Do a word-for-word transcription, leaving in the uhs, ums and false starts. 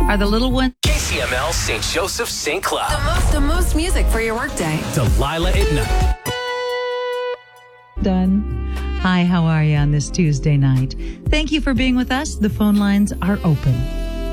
Are the little ones? K C M L Saint Joseph Saint Cloud. The most, the most music for your workday. Delilah at night. Done. Hi, how are you on this Tuesday night? Thank you for being with us. The phone lines are open.